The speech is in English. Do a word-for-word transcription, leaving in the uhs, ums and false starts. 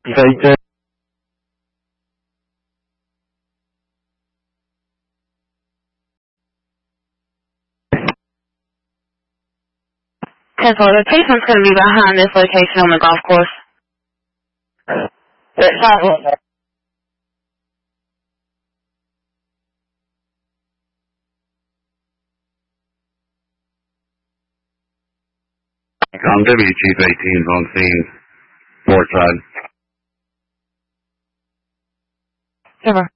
Okay. ten four, the patient's going to be behind this location on the golf course. It's not what Um, W Chief eighteen's on scene, north side. Over.